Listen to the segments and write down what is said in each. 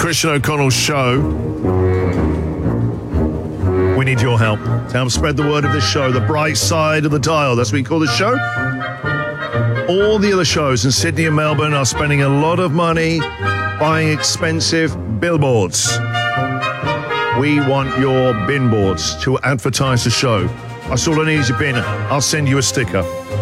Christian O'Connell Show. We need your help to help spread the word of this show, the bright side of the dial. That's what we call the show. All the other shows in Sydney and Melbourne are spending a lot of money buying expensive billboards. We want your bin boards to advertise the show. That's all I need is a bin. I'll send you a sticker.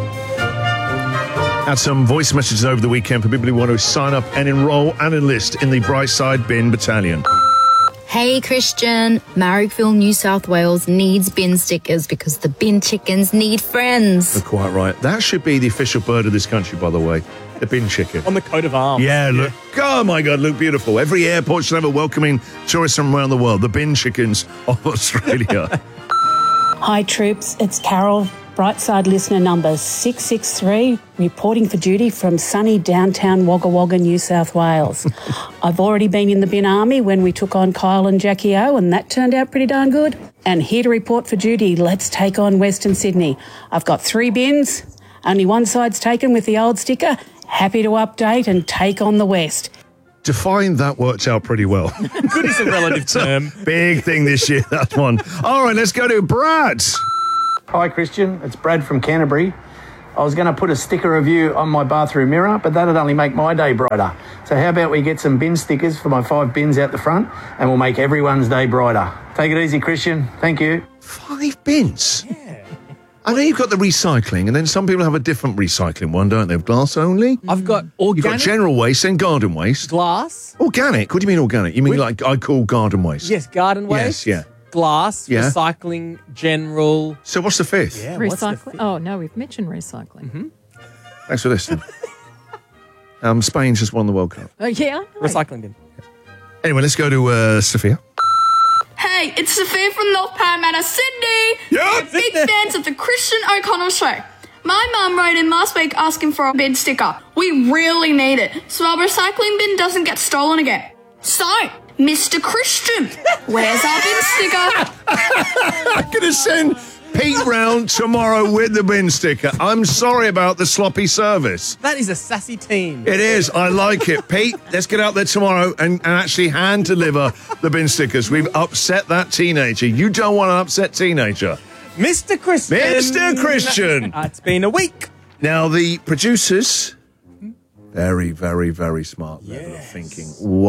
Had some voice messages over the weekend for people who want to sign up and enroll and enlist in the Brightside Bin Battalion. Hey Christian, Marrickville, New South Wales needs bin stickers because the bin chickens need friends. You're quite right. That should be the official bird of this country, by the way. The bin chicken. On the coat of arms. Yeah, look. Oh my God, look beautiful. Every airport should have a welcoming tourists from around the world. The bin chickens of Australia. Hi troops, it's Carol, Brightside listener number 663, reporting for duty from sunny downtown Wagga Wagga, New South Wales. I've already been in the bin army when we took on Kyle and Jackie O, and that turned out pretty darn good. And here to report for duty, let's take on Western Sydney. I've got 3 bins, only one side's taken with the old sticker. Happy to update and take on the West. Define that worked out pretty well. Good is a relative term. Big thing this year, that one. All right, let's go to Brad. Hi Christian, it's Brad from Canterbury. I was going to put a sticker of you on my bathroom mirror, but that'd only make my day brighter. So how about we get some bin stickers for my 5 bins out the front and we'll make everyone's day brighter. Take it easy, Christian. Thank you. 5 bins? Yeah. I know you've got the recycling, and then some people have a different recycling one, don't they? Glass only? I've got You've got organic general waste and garden waste. glass. Organic? What do you mean organic? You mean like I call garden waste? Yes, garden waste. Yes, yeah. Glass, Yeah. recycling, general. So what's the 5th? Yeah, what's the Recycling. Oh, no, we've mentioned recycling. Mm-hmm. Thanks for listening. Spain just won the World Cup. Oh, yeah. I know. Recycling bin. Anyway, let's go to Sophia. Hey, it's Sophia from North Parramatta, Sydney. Yeah. Big fans of the Christian O'Connell Show. My mum wrote in last week asking for a bin sticker. We really need it, so our recycling bin doesn't get stolen again. So, Mr. Christian, where's our bin sticker? I'm going to send Pete round tomorrow with the bin sticker. I'm sorry about the sloppy service. That is a sassy team. It is. I like it. Pete, let's get out there tomorrow and actually hand deliver the bin stickers. We've upset that teenager. You don't want an upset teenager. Mr. Christian. Mr. Christian. It's been a week. Now, the producers, very, very, very smart. Level of thinking.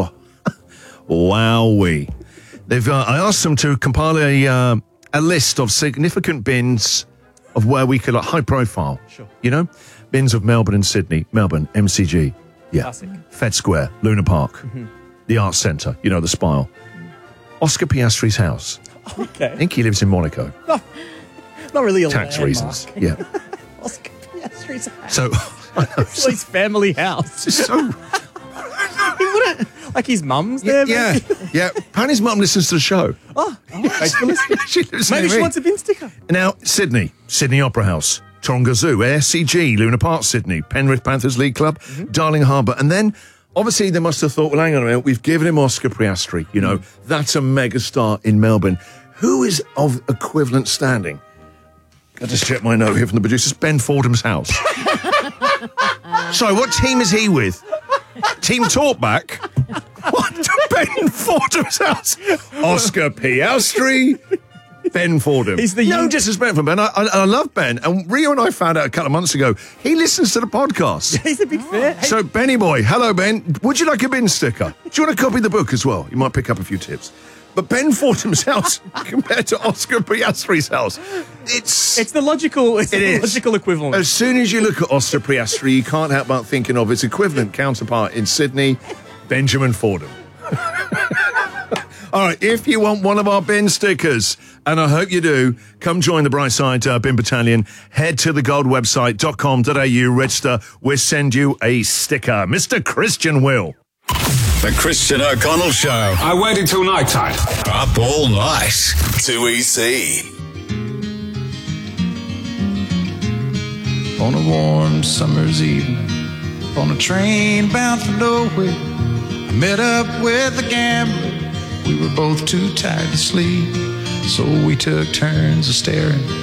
Wowee. They've. I asked them to compile a list of significant bins of where we could, like, high profile. Sure. You know? Bins of Melbourne and Sydney. Melbourne, MCG. Yeah. Classic. Fed Square, Luna Park. The Arts Centre, you know, the Spile. Oscar Piastri's house. Okay. I think he lives in Monaco. Not really a Tax landmark. reasons. Yeah. Oscar Piastri's house. So, It's his family house. it's so... Like his mum's there. Yeah, yeah. Apparently his mum listens to the show. Oh, thanks for listening. She lives Maybe near she me. wants a bin sticker. Now, Sydney Opera House, Taronga Zoo, SCG, Luna Park, Sydney, Penrith Panthers League Club, Darling Harbour. And then, obviously, they must have thought, well, hang on a minute, we've given him Oscar Piastri. You know, that's a megastar in Melbourne. Who is of equivalent standing? I just check my note here from the producers. Ben Fordham's house. Sorry, what team is he with? Team Talkback? What? Ben Fordham's house? Oscar Piastri? Ben Fordham. He's the no disrespect for Ben. I love Ben. And Rio and I found out a couple of months ago, he listens to the podcast. He's a big fan. Hey, So, Benny boy, hello, Ben. Would you like a bin sticker? Do you want to copy the book as well? You might pick up a few tips. But Ben Fordham's house compared to Oscar Piastri's house, it's the logical. It's It the is. logical equivalent. as soon as you look at Oscar Piastri, you can't help but thinking of its equivalent counterpart in Sydney, Benjamin Fordham. All right, if you want one of our bin stickers, and I hope you do, come join the Brightside Bin Battalion. Head to thegoldwebsite.com.au, register. We'll send you a sticker. Mr. Christian will. The Christian O'Connell Show. I waited till night time. Up all night. 2EC. On a warm summer's evening, on a train bound for nowhere, I met up with a gambler. We were both too tired to sleep, so we took turns of staring